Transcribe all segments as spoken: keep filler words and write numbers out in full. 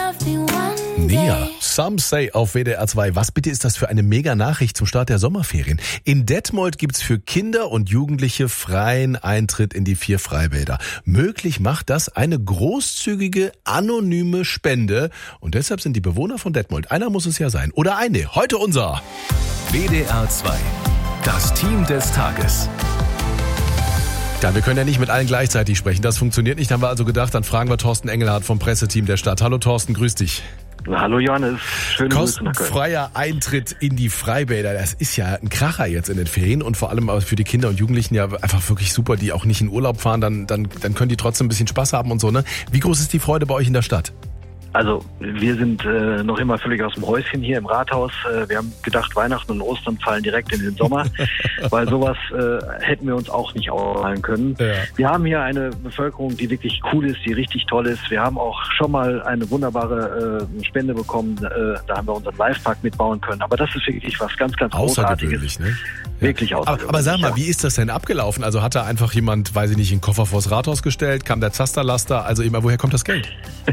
Nia, Some Say auf W D R zwei. Was bitte ist das für eine Mega-Nachricht zum Start der Sommerferien? In Detmold gibt's für Kinder und Jugendliche freien Eintritt in die vier Freibäder. Möglich macht das eine großzügige, anonyme Spende. Und deshalb sind die Bewohner von Detmold, einer muss es ja sein, oder eine, heute unser W D R zwei, das Team des Tages. Ja, wir können ja nicht mit allen gleichzeitig sprechen. Das funktioniert nicht. Haben wir also gedacht, dann fragen wir Thorsten Engelhardt vom Presseteam der Stadt. Hallo Thorsten, grüß dich. Hallo Johannes, schöne Grüße nach Köln. Kostenfreier Eintritt in die Freibäder, das ist ja ein Kracher jetzt in den Ferien und vor allem für die Kinder und Jugendlichen ja einfach wirklich super, die auch nicht in Urlaub fahren, dann, dann, dann können die trotzdem ein bisschen Spaß haben und so, ne? Wie groß ist die Freude bei euch in der Stadt? Also wir sind äh, noch immer völlig aus dem Häuschen hier im Rathaus. Äh, wir haben gedacht, Weihnachten und Ostern fallen direkt in den Sommer, weil sowas äh, hätten wir uns auch nicht ausmalen können. Ja. Wir haben hier eine Bevölkerung, die wirklich cool ist, die richtig toll ist. Wir haben auch schon mal eine wunderbare äh, Spende bekommen. Äh, da haben wir unseren Livepark mitbauen können. Aber das ist wirklich was ganz, ganz Großartiges. Ne? Wirklich ja. außergewöhnlich. Aber, aber sag mal, ja. Wie ist das denn abgelaufen? Also hat da einfach jemand, weiß ich nicht, einen Koffer vors Rathaus gestellt? Kam der Zasterlaster? Also immer, woher kommt das Geld?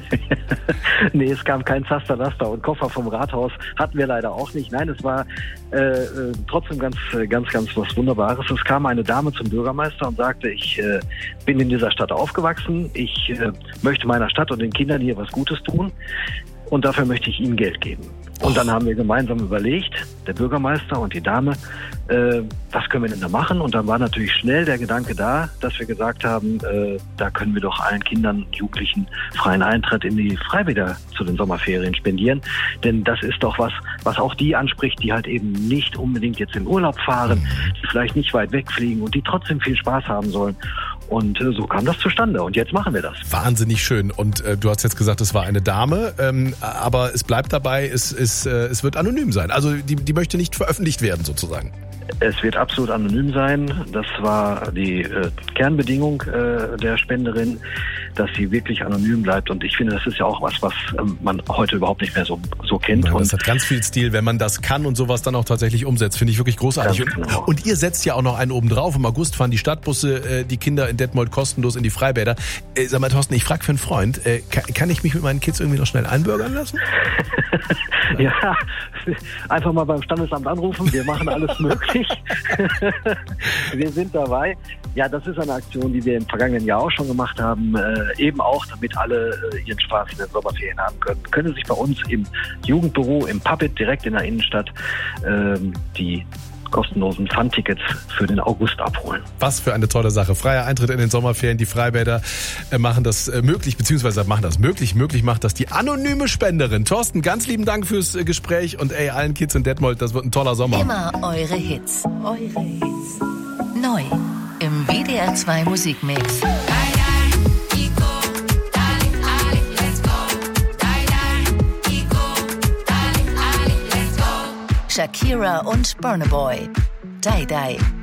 Nee, es kam kein Zasterlaster und Koffer vom Rathaus hatten wir leider auch nicht. Nein, es war äh, äh, trotzdem ganz, ganz, ganz was Wunderbares. Es kam eine Dame zum Bürgermeister und sagte, ich äh, bin in dieser Stadt aufgewachsen, ich äh, möchte meiner Stadt und den Kindern hier was Gutes tun und dafür möchte ich ihnen Geld geben. Und dann haben wir gemeinsam überlegt, der Bürgermeister und die Dame, äh, was können wir denn da machen? Und dann war natürlich schnell der Gedanke da, dass wir gesagt haben, äh, da können wir doch allen Kindern und Jugendlichen freien Eintritt in die Freibäder zu den Sommerferien spendieren. Denn das ist doch was, was auch die anspricht, die halt eben nicht unbedingt jetzt in Urlaub fahren, die vielleicht nicht weit wegfliegen und die trotzdem viel Spaß haben sollen. Und äh, so kam das zustande. Und jetzt machen wir das. Wahnsinnig schön. Und äh, du hast jetzt gesagt, es war eine Dame, ähm, aber es bleibt dabei, es, es, äh, es wird anonym sein. Also die, die möchte nicht veröffentlicht werden sozusagen. Es wird absolut anonym sein. Das war die äh, Kernbedingung äh, der Spenderin, dass sie wirklich anonym bleibt. Und ich finde, das ist ja auch was, was ähm, man heute überhaupt nicht mehr so, so kennt. Ja, und das hat ganz viel Stil, wenn man das kann und sowas dann auch tatsächlich umsetzt. Finde ich wirklich großartig. Und, genau. und ihr setzt ja auch noch einen oben drauf. Im August fahren die Stadtbusse äh, die Kinder in Detmold kostenlos in die Freibäder. Äh, sag mal, Thorsten, ich frage für einen Freund, äh, kann, kann ich mich mit meinen Kids irgendwie noch schnell einbürgern lassen? Ja, einfach mal beim Standesamt anrufen. Wir machen alles möglich. Wir sind dabei. Ja, das ist eine Aktion, die wir im vergangenen Jahr auch schon gemacht haben. Äh, eben auch, damit alle äh, ihren Spaß in den Sommerferien haben können. Können sich bei uns im Jugendbüro, im Puppet direkt in der Innenstadt äh, die kostenlosen Fun-Tickets für den August abholen. Was für eine tolle Sache. Freier Eintritt in den Sommerferien. Die Freibäder äh, machen das äh, möglich, beziehungsweise machen das möglich. Möglich macht das die anonyme Spenderin. Thorsten, ganz lieben Dank fürs äh, Gespräch und ey, allen Kids in Detmold, das wird ein toller Sommer. Immer eure Hits. Eure Hits. Neu im W D R zwei Musikmix. Shakira und Burna Boy. Die Die.